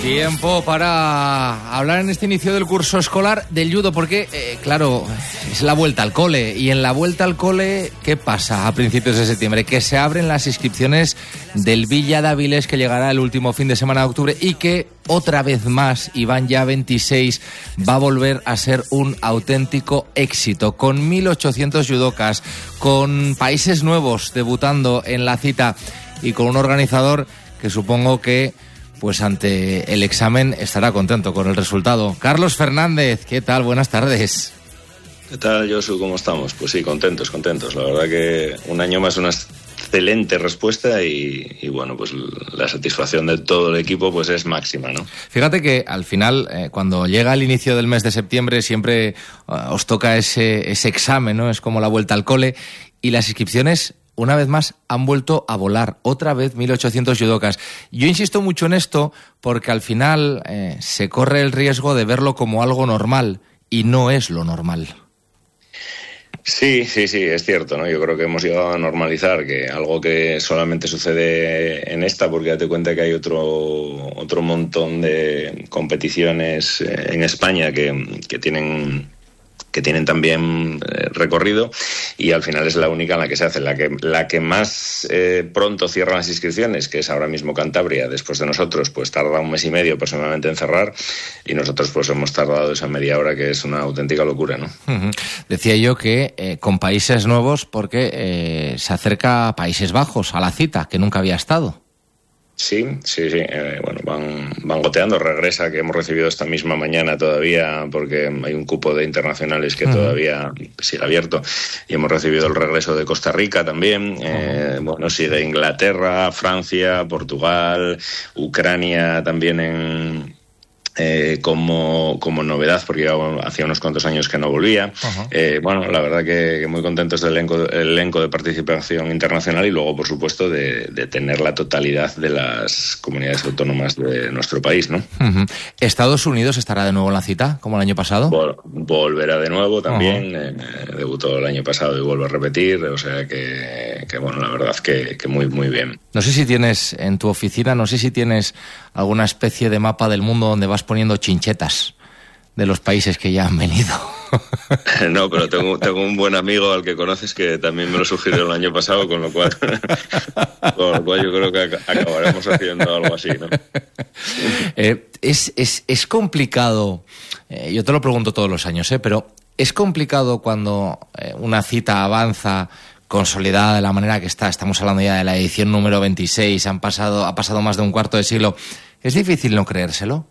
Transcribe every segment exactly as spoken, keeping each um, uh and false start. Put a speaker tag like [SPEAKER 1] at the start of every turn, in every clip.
[SPEAKER 1] Tiempo para hablar en este inicio del curso escolar del judo, porque, eh, claro, es la vuelta al cole. Y en la vuelta al cole, ¿qué pasa a principios de septiembre? Que se abren las inscripciones del Villa de Avilés, que llegará el último fin de semana de octubre, y que otra vez más, y van ya veintiséis, va a volver a ser un auténtico éxito, con mil ochocientos judocas, con países nuevos debutando en la cita y con un organizador que supongo que, pues ante el examen, estará contento con el resultado. Carlos Fernández, ¿qué tal? Buenas tardes.
[SPEAKER 2] ¿Qué tal, Josu? ¿Cómo estamos? Pues sí, contentos, contentos. La verdad que un año más una excelente respuesta y, y bueno, pues la satisfacción de todo el equipo pues es máxima, ¿no?
[SPEAKER 1] Fíjate que al final, eh, cuando llega el inicio del mes de septiembre, siempre uh, os toca ese, ese examen, ¿no? Es como la vuelta al cole, y las inscripciones, una vez más, han vuelto a volar. Otra vez mil ochocientos judocas. Yo insisto mucho en esto porque al final eh, se corre el riesgo de verlo como algo normal, y no es lo normal.
[SPEAKER 2] Sí, sí, sí, es cierto, ¿no? Yo creo que hemos llegado a normalizar que algo que solamente sucede en esta, porque date cuenta que hay otro otro montón de competiciones en España que, que tienen... que tienen también eh, recorrido, y al final es la única en la que se hace. La que, la que más eh, pronto cierran las inscripciones, que es ahora mismo Cantabria, después de nosotros, pues tarda un mes y medio personalmente en cerrar, y nosotros pues hemos tardado esa media hora, que es una auténtica locura, ¿no? Uh-huh.
[SPEAKER 1] Decía yo que eh, con países nuevos, porque eh, se acerca a Países Bajos, a la cita, que nunca había estado.
[SPEAKER 2] Sí, sí, sí. Eh, bueno, van, van goteando. Regresa, que hemos recibido esta misma mañana todavía, porque hay un cupo de internacionales que uh-huh. todavía sigue abierto. Y hemos recibido el regreso de Costa Rica también. Eh, uh-huh. Bueno, sigue Inglaterra, Francia, Portugal, Ucrania también en... Eh, como, como novedad, porque ya hacía unos cuantos años que no volvía. Uh-huh. Eh, bueno, la verdad que, que muy contentos del elenco, el elenco de participación internacional, y luego, por supuesto, de, de tener la totalidad de las comunidades autónomas de nuestro país, ¿no?
[SPEAKER 1] Uh-huh. ¿Estados Unidos estará de nuevo en la cita, como el año pasado?
[SPEAKER 2] Vol- volverá de nuevo también. Uh-huh. Eh, debutó el año pasado y vuelve a repetir, o sea que, que bueno, la verdad que, que muy, muy bien.
[SPEAKER 1] No sé si tienes en tu oficina, no sé si tienes alguna especie de mapa del mundo donde vas poniendo chinchetas de los países que ya han venido.
[SPEAKER 2] No, pero tengo, tengo un buen amigo al que conoces que también me lo sugirió el año pasado, con lo cual, con lo cual yo creo que acabaremos haciendo algo así, ¿no?
[SPEAKER 1] Eh, es, es, es complicado, eh, yo te lo pregunto todos los años, eh, pero es complicado cuando eh, una cita avanza consolidada de la manera que está. Estamos hablando ya de la edición número veintiséis, han pasado, ha pasado más de un cuarto de siglo. ¿Es difícil no creérselo?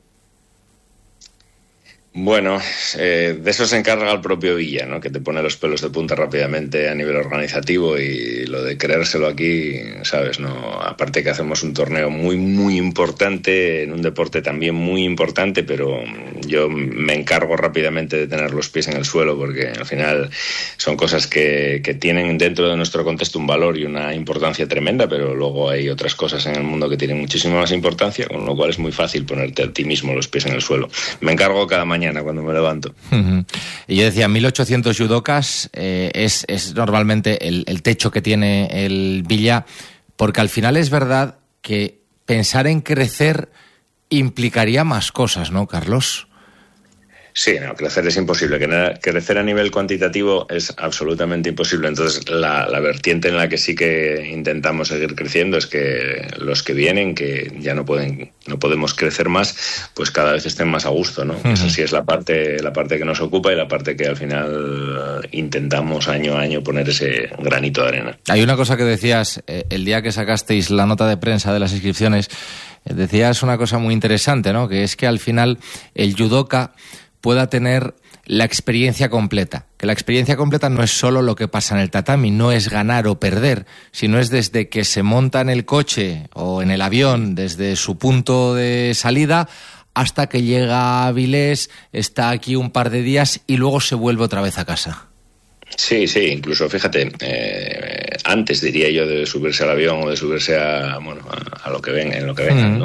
[SPEAKER 2] Bueno, eh, de eso se encarga el propio Villa, ¿no? Que te pone los pelos de punta rápidamente a nivel organizativo, y lo de creérselo aquí, ¿sabes? No, aparte que hacemos un torneo muy, muy importante, en un deporte también muy importante, pero yo me encargo rápidamente de tener los pies en el suelo, porque al final son cosas que, que tienen dentro de nuestro contexto un valor y una importancia tremenda, pero luego hay otras cosas en el mundo que tienen muchísima más importancia, con lo cual es muy fácil ponerte a ti mismo los pies en el suelo. Me encargo cada mañana cuando me levanto. Uh-huh.
[SPEAKER 1] Y yo decía, mil ochocientos judocas eh, es, es normalmente el, el techo que tiene el Villa, porque al final es verdad que pensar en crecer implicaría más cosas, ¿no, Carlos?
[SPEAKER 2] Sí, no, crecer es imposible. Crecer a nivel cuantitativo es absolutamente imposible. Entonces, la, la vertiente en la que sí que intentamos seguir creciendo es que los que vienen, que ya no pueden, no podemos crecer más, pues cada vez estén más a gusto, ¿no? Uh-huh. Esa sí es la parte, la parte que nos ocupa, y la parte que al final intentamos año a año poner ese granito de arena.
[SPEAKER 1] Hay una cosa que decías eh, el día que sacasteis la nota de prensa de las inscripciones, eh, decías una cosa muy interesante, ¿no? Que es que al final el judoka pueda tener la experiencia completa. Que la experiencia completa no es solo lo que pasa en el tatami, no es ganar o perder, sino es desde que se monta en el coche o en el avión, desde su punto de salida hasta que llega a Avilés, está aquí un par de días y luego se vuelve otra vez a casa.
[SPEAKER 2] Sí, sí, incluso fíjate, eh, antes diría yo de subirse al avión o de subirse a, bueno, a, a lo que venga, en lo que vengan, mm. ¿no?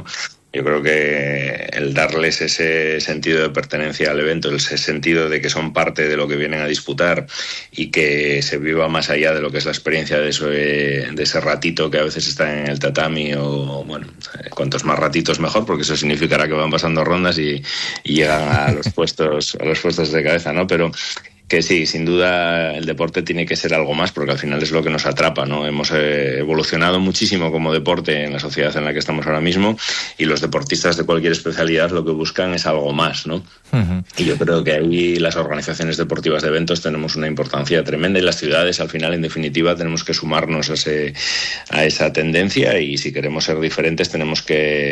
[SPEAKER 2] Yo creo que el darles ese sentido de pertenencia al evento, ese sentido de que son parte de lo que vienen a disputar y que se viva más allá de lo que es la experiencia de, eso, de ese ratito que a veces está en el tatami, o bueno, cuantos más ratitos mejor, porque eso significará que van pasando rondas y, y llegan a los puestos, a los puestos de cabeza, ¿no? Pero que sí, sin duda el deporte tiene que ser algo más, porque al final es lo que nos atrapa, ¿no? Hemos eh, evolucionado muchísimo como deporte en la sociedad en la que estamos ahora mismo, y los deportistas de cualquier especialidad lo que buscan es algo más, ¿no? Uh-huh. Y yo creo que ahí las organizaciones deportivas de eventos tenemos una importancia tremenda, y las ciudades, al final, en definitiva, tenemos que sumarnos a, ese, a esa tendencia, y si queremos ser diferentes tenemos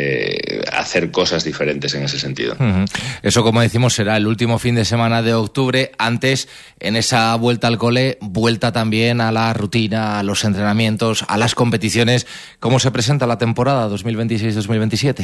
[SPEAKER 2] que hacer cosas diferentes en ese sentido.
[SPEAKER 1] Uh-huh. Eso, como decimos, será el último fin de semana de octubre. Antes, en esa vuelta al cole, vuelta también a la rutina, a los entrenamientos, a las competiciones. ¿Cómo se presenta la temporada dos mil veintiséis dos mil veintisiete?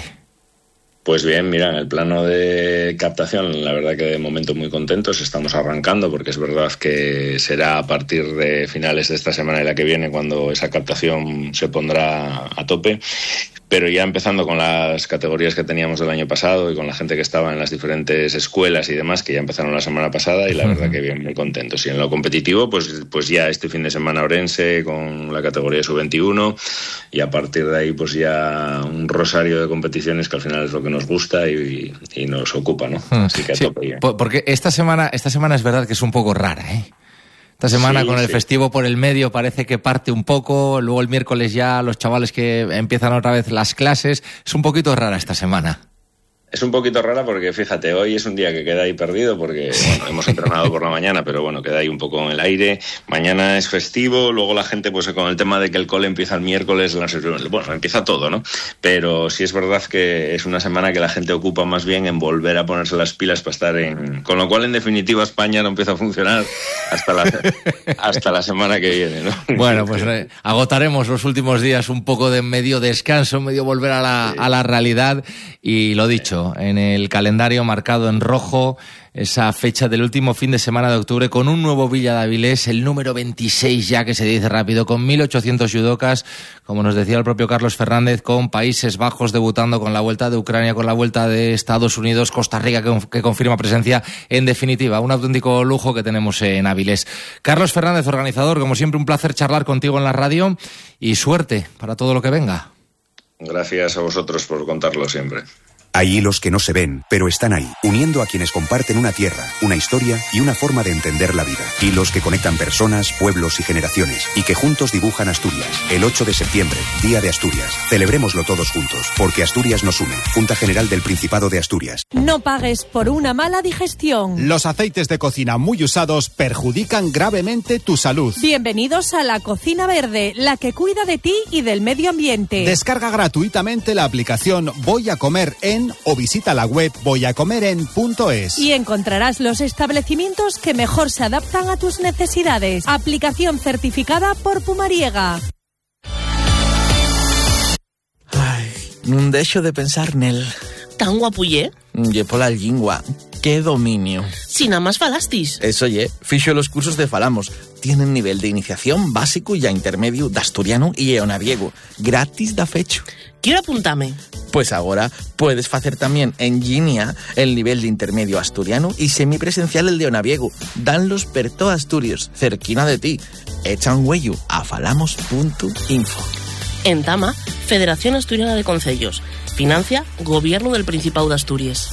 [SPEAKER 2] Pues bien, mira, en el plano de captación, la verdad que de momento muy contentos, estamos arrancando, porque es verdad que será a partir de finales de esta semana y la que viene cuando esa captación se pondrá a tope. Pero ya empezando con las categorías que teníamos del año pasado y con la gente que estaba en las diferentes escuelas y demás, que ya empezaron la semana pasada, y la verdad que bien, muy contentos. Y en lo competitivo, pues, pues ya este fin de semana Orense con la categoría sub veintiuno, y a partir de ahí pues ya un rosario de competiciones que al final es lo que nos gusta y, y nos ocupa, ¿no? Así que a
[SPEAKER 1] sí,
[SPEAKER 2] tope ya.
[SPEAKER 1] Porque esta semana, esta semana es verdad que es un poco rara, ¿eh? Esta semana sí, con el sí. festivo por el medio parece que parte un poco, luego el miércoles ya los chavales que empiezan otra vez las clases. Es un poquito rara esta semana.
[SPEAKER 2] Es un poquito rara porque, fíjate, hoy es un día que queda ahí perdido porque, bueno, hemos entrenado por la mañana, pero bueno, queda ahí un poco en el aire. Mañana es festivo, luego la gente, pues con el tema de que el cole empieza el miércoles, bueno, empieza todo, ¿no? Pero sí es verdad que es una semana que la gente ocupa más bien en volver a ponerse las pilas para estar en... Con lo cual, en definitiva, España no empieza a funcionar hasta la, hasta la semana que viene, ¿no?
[SPEAKER 1] Bueno, pues eh, agotaremos los últimos días un poco de medio descanso, medio volver a la, sí. a la realidad, y lo dicho, en el calendario marcado en rojo esa fecha del último fin de semana de octubre con un nuevo Villa de Avilés, el número veintiséis ya, que se dice rápido, con mil ochocientos judocas, como nos decía el propio Carlos Fernández, con Países Bajos debutando, con la vuelta de Ucrania, con la vuelta de Estados Unidos, Costa Rica que, que confirma presencia. En definitiva, un auténtico lujo que tenemos en Avilés. Carlos Fernández, organizador, como siempre un placer charlar contigo en la radio, y suerte para todo lo que venga.
[SPEAKER 2] Gracias a vosotros por contarlo siempre.
[SPEAKER 3] Hay hilos que no se ven, pero están ahí, uniendo a quienes comparten una tierra, una historia y una forma de entender la vida. Hilos que conectan personas, pueblos y generaciones, y que juntos dibujan Asturias. El ocho de septiembre, Día de Asturias. Celebrémoslo todos juntos, porque Asturias nos une. Junta General del Principado de Asturias.
[SPEAKER 4] No pagues por una mala digestión.
[SPEAKER 5] Los aceites de cocina muy usados perjudican gravemente tu salud.
[SPEAKER 4] Bienvenidos a la Cocina Verde, la que cuida de ti y del medio ambiente.
[SPEAKER 5] Descarga gratuitamente la aplicación Voy a Comer en o visita la web voy a comer en punto es.
[SPEAKER 4] Y encontrarás los establecimientos que mejor se adaptan a tus necesidades. Aplicación certificada por Pumariega.
[SPEAKER 6] Ay, non deixo de pensar nel.
[SPEAKER 7] Tan guapullé?
[SPEAKER 6] Ye pola lingua. ¡Qué dominio!
[SPEAKER 7] Si nada más falastis.
[SPEAKER 6] Eso ye, fixo los cursos de Falamos. Tienen nivel de iniciación básico y a intermedio de asturiano y eonaviego. Gratis da fecho.
[SPEAKER 7] Quiero apuntarme.
[SPEAKER 6] Pues ahora puedes hacer también en línea el nivel de intermedio asturiano y semipresencial el de eonaviego. Danlos per todo Asturias, cerquina de ti. Echa un huello a falamos punto info.
[SPEAKER 7] En Tama, Federación Asturiana de Concellos. Financia Gobierno del Principado de Asturias.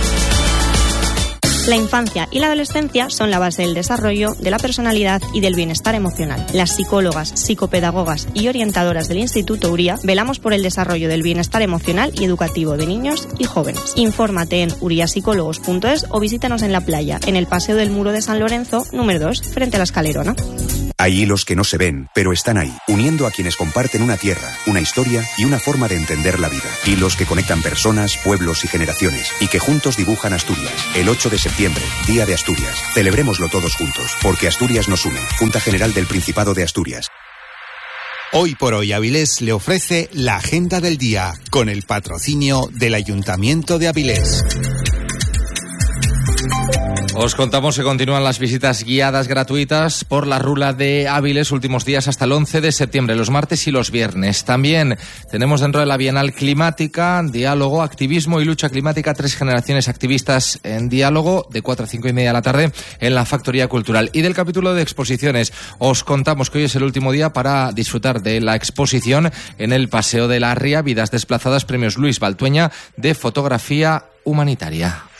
[SPEAKER 8] La infancia y la adolescencia son la base del desarrollo, de la personalidad y del bienestar emocional. Las psicólogas, psicopedagogas y orientadoras del Instituto Uría velamos por el desarrollo del bienestar emocional y educativo de niños y jóvenes. Infórmate en uriapsicólogos punto es o visítanos en la playa, en el Paseo del Muro de San Lorenzo, número dos, frente a la Escalerona.
[SPEAKER 3] Hay hilos que no se ven, pero están ahí, uniendo a quienes comparten una tierra, una historia y una forma de entender la vida. Hilos que conectan personas, pueblos y generaciones, y que juntos dibujan Asturias. El ocho de septiembre, Día de Asturias. Celebrémoslo todos juntos, porque Asturias nos une. Junta General del Principado de Asturias.
[SPEAKER 5] Hoy por hoy Avilés le ofrece la agenda del día, con el patrocinio del Ayuntamiento de Avilés.
[SPEAKER 1] Os contamos que continúan las visitas guiadas gratuitas por la Rula de Áviles, últimos días hasta el once de septiembre, los martes y los viernes. También tenemos dentro de la Bienal Climática, diálogo, activismo y lucha climática, tres generaciones activistas en diálogo, de cuatro a cinco y media de la tarde en la Factoría Cultural. Y del capítulo de exposiciones, os contamos que hoy es el último día para disfrutar de la exposición en el Paseo de la Ría, Vidas Desplazadas, Premios Luis Baltueña de Fotografía Humanitaria.